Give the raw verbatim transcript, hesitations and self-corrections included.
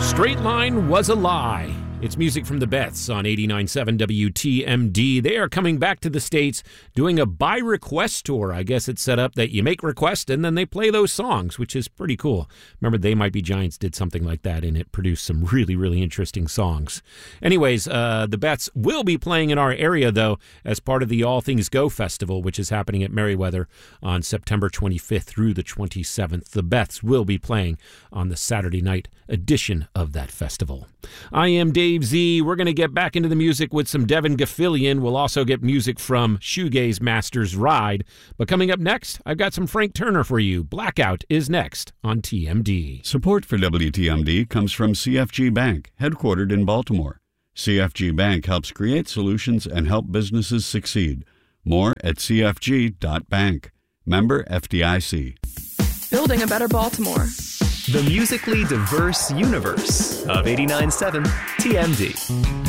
Straight Line Was a Lie. It's music from the Beths on eighty-nine point seven W T M D. They are coming back to the States doing a by request tour. I guess it's set up that you make requests and then they play those songs, which is pretty cool. Remember, They Might Be Giants did something like that, and it produced some really, really interesting songs. Anyways, uh, the Beths will be playing in our area, though, as part of the All Things Go Festival, which is happening at Merriweather on September twenty-fifth through the twenty-seventh. The Beths will be playing on the Saturday night edition of that festival. I am Dave Z. We're going to get back into the music with some Devin Gaffilian. We'll also get music from Shoegaze Masters Ride. But coming up next, I've got some Frank Turner for you. Blackout is next on T M D. Support for W T M D comes from C F G Bank, headquartered in Baltimore. C F G Bank helps create solutions and help businesses succeed. More at c f g dot bank. Member F D I C. Building a better Baltimore. The musically diverse universe of eighty-nine point seven T M D.